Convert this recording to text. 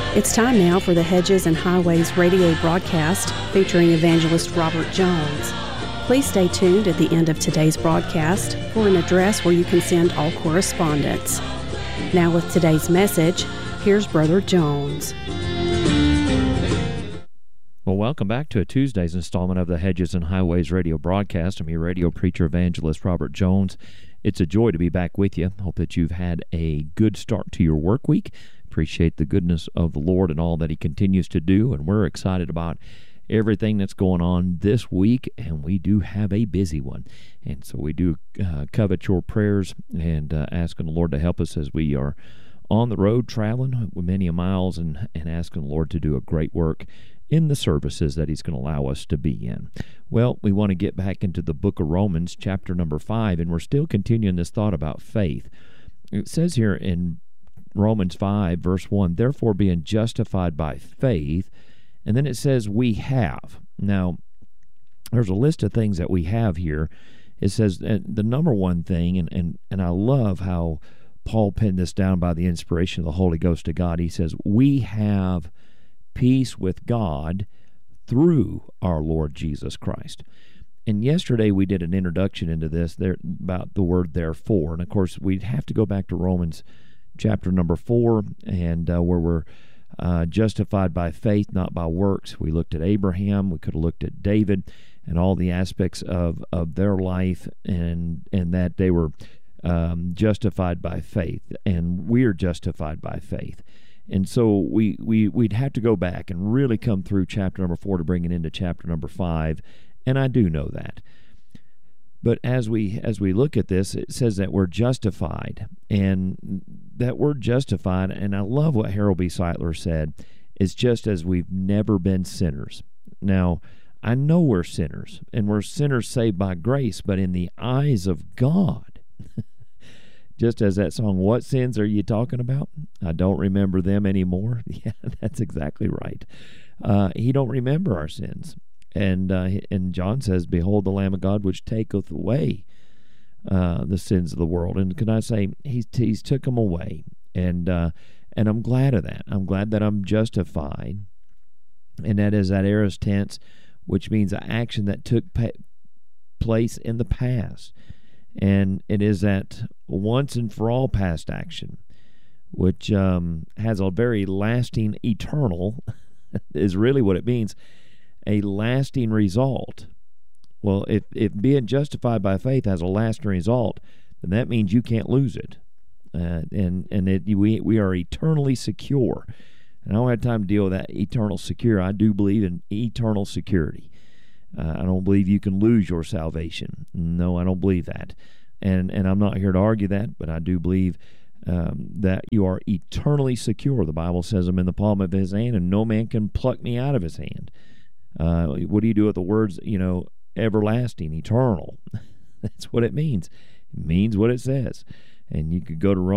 It's time now for the Hedges and Highways radio broadcast featuring evangelist Robert Jones. Please stay tuned at the end of today's broadcast for an address where you can send all correspondence. Now with today's message, here's Brother Jones. Well, welcome back to a Tuesday's installment of the Hedges and Highways radio broadcast. I'm your radio preacher evangelist Robert Jones. It's a joy to be back with you. Hope that you've had a good start to your work week. Appreciate the goodness of the Lord and all that He continues to do, and we're excited about everything that's going on this week, and we do have a busy one. And so we do covet your prayers and asking the Lord to help us as we are on the road traveling many miles and asking the Lord to do a great work in the services that He's going to allow us to be in. Well, we want to get back into the book of Romans, chapter number 5, and we're still continuing this thought about faith. It says here in Romans 5, verse 1, therefore being justified by faith, and then it says we have. Now, there's a list of things that we have here. It says the number one thing, and I love how Paul penned this down by the inspiration of the Holy Ghost of God. He says, we have peace with God through our Lord Jesus Christ. And yesterday we did an introduction into this there about the word therefore. And of course, we'd have to go back to Romans chapter number 4, and where we're justified by faith, not by works. We looked at Abraham. We could have looked at David and all the aspects of their life, and that they were justified by faith, and we're justified by faith. And so we'd have to go back and really come through chapter number 4 to bring it into chapter number 5, and I do know that. But as we look at this, it says that we're justified, and that word justified, and I love what Harold B. Seitler said, is just as we've never been sinners. Now, I know we're sinners, and we're sinners saved by grace, but in the eyes of God, just as that song, What Sins Are You Talking About? I don't remember them anymore. Yeah, that's exactly right. He don't remember our sins. And John says, behold the Lamb of God which taketh away the sins of the world. And can I say, he's took them away. And I'm glad of that. I'm glad that I'm justified. And that is that aorist tense, which means an action that took place in the past. And it is that once and for all past action, which has a very lasting, eternal, is really what it means, a lasting result. Well, if being justified by faith has a lasting result, then that means you can't lose it. We are eternally secure. And I don't have time to deal with that eternal secure. I do believe in eternal security. I don't believe you can lose your salvation. No, I don't believe that. And I'm not here to argue that, but I do believe that you are eternally secure. The Bible says I'm in the palm of His hand, and no man can pluck me out of His hand. What do you do with the words, everlasting, eternal? That's what it means. It means what it says. And you could go to